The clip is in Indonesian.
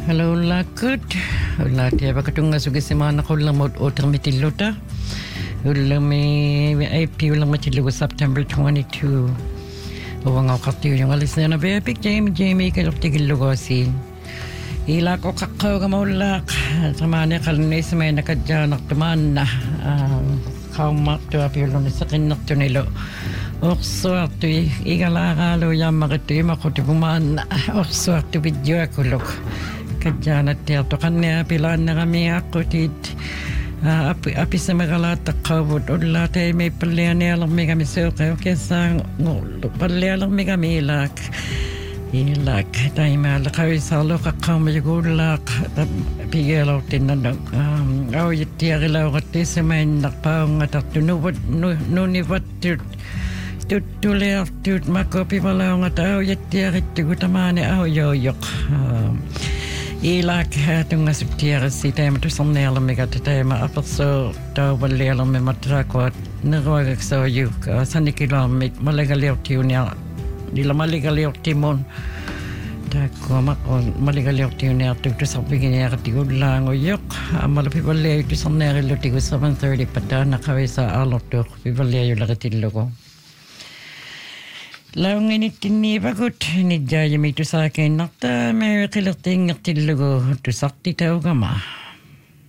Hello lakut. Ulla tiaba katunga sugisimana kullamot otermitilluta. Ullami AP ullamatillugu September 22. Uwanga qatti yung alisna be big Jamie kaluktigillugosi. Ila ko kakkaw gamawlak. Samane kalni samay nakadyanak tumanna. Kaumak tu api ulun sakinak tu nilo. Oksuartu igalagalo yammakatu imakutipumaan. Oksuartu video akuluk. Kadyanat tiyato kanya pilaan na kami akutit. Api sa magalata kawut ulla tayo may palian niyalang may kami suka. Kesa palian may kami ilak. Ilak tayo malakaw isalo kakaw mayagulak. Pigalaw tinanong. Aw yitiyagilaw kati sa may nakpaong at nunivat tutuliak tut makopi malaw at aw yitiyagit gutamane aw yoyok. Ilak tunga subtiara si tema tu somnela mega tema apa so ta walela me matrakot nagwagak so yuk sanikila me malagaleo tiunia dila malagaleo timon ta koma on malagaleo tiunia tu sapigini ya tigudlang oyok malapi wale tu somnela lo tigu 7:30 patana kawesa alok tu wale yo lagatiloko. Laung ini tini bagut ni jaya mi tu sa akin nakta me kilating ngerti lugo tu sakti tau gama.